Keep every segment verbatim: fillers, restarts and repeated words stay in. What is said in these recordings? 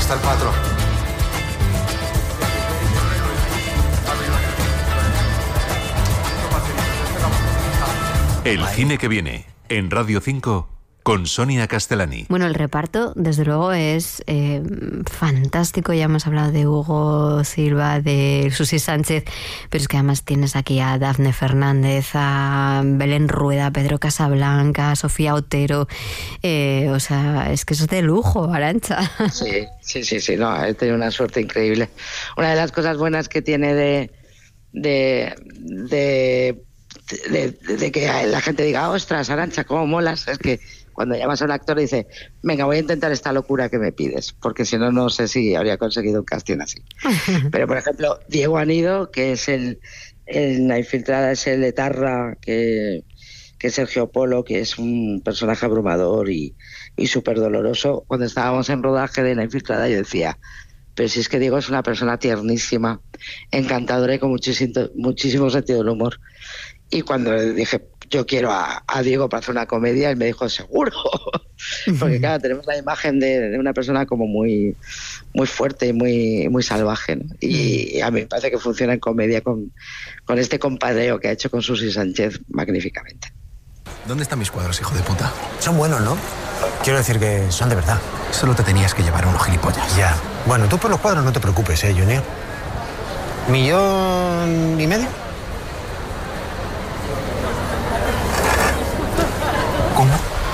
está el patrón. El cine que viene en Radio cinco con Sonia Castellani. Bueno, el reparto, desde luego, es eh, fantástico. Ya hemos hablado de Hugo Silva, de Susi Sánchez, pero es que además tienes aquí a Dafne Fernández, a Belén Rueda, Pedro Casablanca, a Sofía Otero. Eh, o sea, es que eso es de lujo, Arantxa. Sí, sí, sí, sí, no, he tenido una suerte increíble. Una de las cosas buenas que tiene de... de, de De, de, de que la gente diga, ostras, Arantxa, cómo molas, es que cuando llamas a un actor y dice, venga, voy a intentar esta locura que me pides, porque si no, no sé si habría conseguido un casting así. Pero, por ejemplo, Diego Anido, que es el, el la infiltrada, es el etarra, que, que es Sergio Polo, que es un personaje abrumador y, y súper doloroso. Cuando estábamos en rodaje de La infiltrada, yo decía, pero si es que Diego es una persona tiernísima, encantadora y con muchísimo, muchísimo sentido del humor. Y cuando le dije, yo quiero a, a Diego para hacer una comedia, él me dijo, seguro. Porque claro, tenemos la imagen de, de una persona como muy, muy fuerte y muy, muy salvaje, ¿no? Y, y a mí me parece que funciona en comedia con, con este compadreo que ha hecho con Susi Sánchez magníficamente. ¿Dónde están mis cuadros, hijo de puta? Son buenos, ¿no? Quiero decir que son de verdad. Solo te tenías que llevar unos gilipollas. Ya. Bueno, tú por los cuadros no te preocupes, ¿eh, Junior? ¿Millón y medio? ¿Cómo?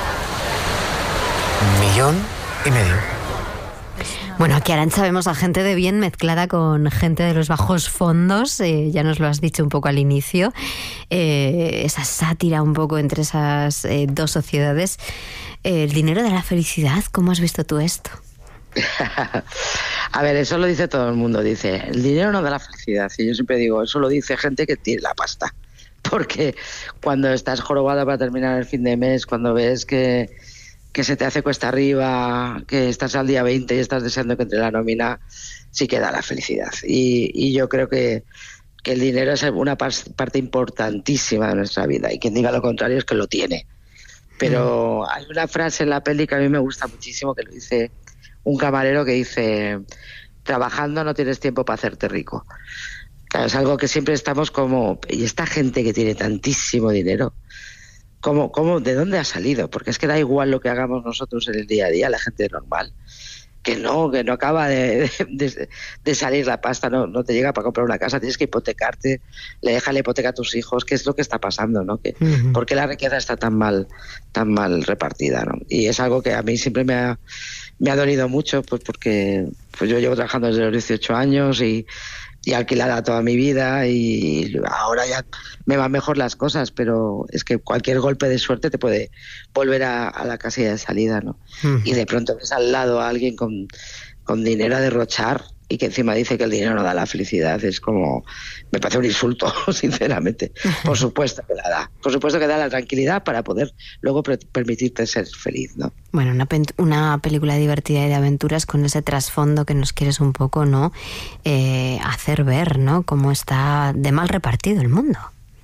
Millón y medio. Bueno, aquí Arantxa vemos a gente de bien mezclada con gente de los bajos fondos, eh, ya nos lo has dicho un poco al inicio, eh, esa sátira un poco entre esas eh, dos sociedades. Eh, el dinero de la felicidad, ¿cómo has visto tú esto? A ver, eso lo dice todo el mundo, dice, el dinero no da la felicidad, y yo siempre digo, eso lo dice gente que tiene la pasta. Porque cuando estás jorobada para terminar el fin de mes, cuando ves que, que se te hace cuesta arriba, que estás al día veinte y estás deseando que entre la nómina, sí que da la felicidad. Y, y yo creo que, que el dinero es una parte importantísima de nuestra vida, y quien diga lo contrario es que lo tiene. Pero hay una frase en la peli que a mí me gusta muchísimo, que lo dice un camarero, que dice, trabajando no tienes tiempo para hacerte rico. Claro, es algo que siempre estamos como, y esta gente que tiene tantísimo dinero, ¿cómo, cómo, ¿de dónde ha salido? Porque es que da igual lo que hagamos nosotros en el día a día, la gente normal, que no, que no acaba de, de, de salir la pasta, no, no te llega para comprar una casa, tienes que hipotecarte, le dejas la hipoteca a tus hijos, ¿qué es lo que está pasando, no? Que, uh-huh. ¿Por qué la riqueza está tan mal, tan mal repartida, no? Y es algo que a mí siempre me ha, me ha dolido mucho, pues porque pues yo llevo trabajando desde los dieciocho años y y alquilada toda mi vida, y ahora ya me van mejor las cosas, pero es que cualquier golpe de suerte te puede volver a, a la casilla de salida, ¿no? Uh-huh. Y de pronto ves al lado a alguien con, con dinero a derrochar y que encima dice que el dinero no da la felicidad. Es como, me parece un insulto, sinceramente. Por supuesto que la da, por supuesto que da la tranquilidad para poder luego pre- permitirte ser feliz, ¿no? Bueno, una, una película divertida y de aventuras con ese trasfondo que nos quieres un poco, ¿no? Eh, hacer ver, ¿no? Cómo está de mal repartido el mundo.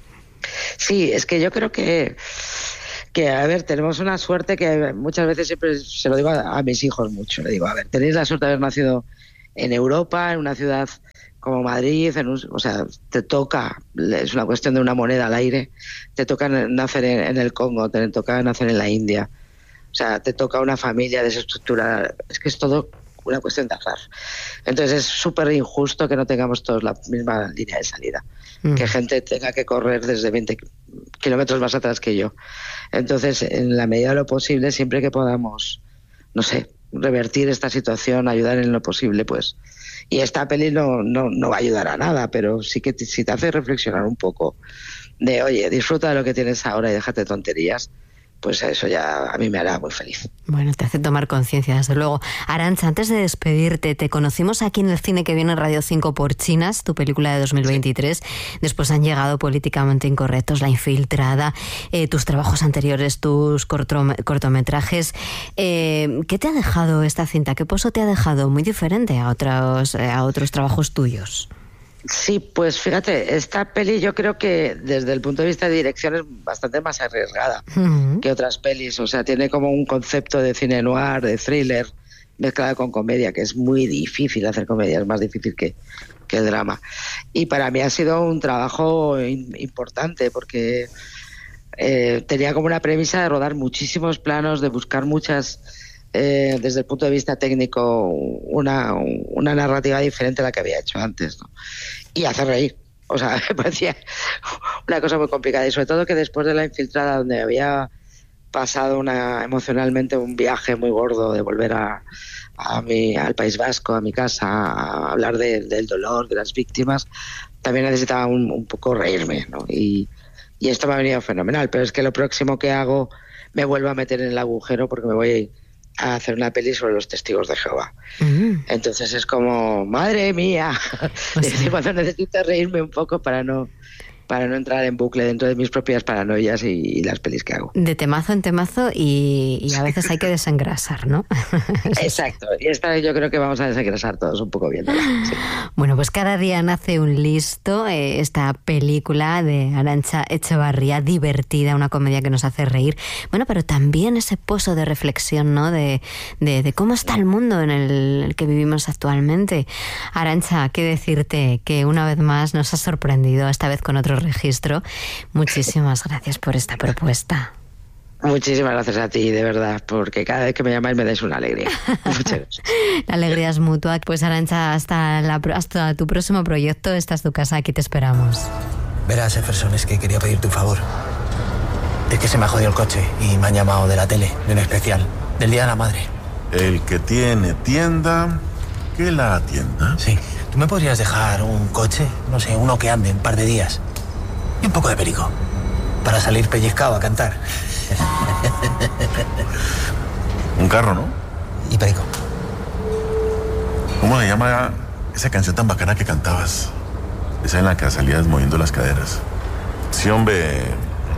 Sí, es que yo creo que que, a ver, tenemos una suerte que muchas veces siempre se lo digo a, a mis hijos mucho, le digo, a ver, tenéis la suerte de haber nacido en Europa, en una ciudad como Madrid, en un, o sea, te toca, es una cuestión de una moneda al aire, te toca nacer en, en el Congo, te toca nacer en la India, o sea, te toca una familia desestructurada, es que es todo una cuestión de azar. Entonces es súper injusto que no tengamos todos la misma línea de salida, mm. que gente tenga que correr desde veinte kilómetros más atrás que yo. Entonces, en la medida de lo posible, siempre que podamos, no sé, revertir esta situación, ayudar en lo posible, pues. Y esta peli no, no, no va a ayudar a nada, pero sí que te, si te hace reflexionar un poco de, oye, disfruta de lo que tienes ahora y déjate tonterías, pues eso ya a mí me hará muy feliz. Bueno, te hace tomar conciencia, desde luego. Arantxa, antes de despedirte, te conocimos aquí en el Cine que viene en Radio cinco por Chinas, tu película de dos mil veintitrés. Después han llegado Políticamente Incorrectos, La Infiltrada, eh, tus trabajos anteriores, tus cortome- cortometrajes. Eh, ¿Qué te ha dejado esta cinta? ¿Qué pozo te ha dejado? Muy diferente a otros, eh, a otros trabajos tuyos. Sí, pues fíjate, esta peli yo creo que desde el punto de vista de dirección es bastante más arriesgada uh-huh. que otras pelis. O sea, tiene como un concepto de cine noir, de thriller, mezclada con comedia, que es muy difícil hacer comedia, es más difícil que, que el drama. Y para mí ha sido un trabajo in, importante, porque eh, tenía como una premisa de rodar muchísimos planos, de buscar muchas, eh, desde el punto de vista técnico, una, una narrativa diferente a la que había hecho antes, ¿no? Y hacer reír. O sea, me parecía una cosa muy complicada, y sobre todo que después de La Infiltrada, donde había pasado una emocionalmente un viaje muy gordo de volver a, a mi, al País Vasco, a mi casa, a hablar de, del dolor, de las víctimas, también necesitaba un, un poco reírme, ¿no? Y, y esto me ha venido fenomenal, pero es que lo próximo que hago me vuelvo a meter en el agujero, porque me voy a hacer una peli sobre los testigos de Jehová. Mm. Entonces es como, madre mía, o sea, cuando necesito reírme un poco para no... para no entrar en bucle dentro de mis propias paranoias y, y las pelis que hago. De temazo en temazo y, y a veces hay que desengrasar, ¿no? Exacto, y esta vez yo creo que vamos a desengrasar todos un poco viéndola. Sí. Bueno, pues Cada día nace un listo, eh, esta película de Arantxa Etxebarria, divertida, una comedia que nos hace reír. Bueno, pero también ese pozo de reflexión, ¿no? De, de, de cómo está el mundo en el, el que vivimos actualmente. Arantxa, qué decirte, que una vez más nos has sorprendido, esta vez con otro registro. Muchísimas gracias por esta propuesta. Muchísimas gracias a ti, de verdad, porque cada vez que me llamáis me dais una alegría. Muchas gracias. La alegría es mutua. Pues Arantxa, hasta, la, hasta tu próximo proyecto. Esta es tu casa, aquí te esperamos. Verás, Jefferson, es que quería pedirte un favor. Es que se me ha jodido el coche y me han llamado de la tele, de un especial, del Día de la Madre. El que tiene tienda, que la atienda. Sí. ¿Tú me podrías dejar un coche? No sé, uno que ande un par de días. Y un poco de perico. Para salir pellizcado a cantar. Un carro, ¿no? Y perico. ¿Cómo se llama esa canción tan bacana que cantabas? Esa en la que salías moviendo las caderas. Sí, hombre...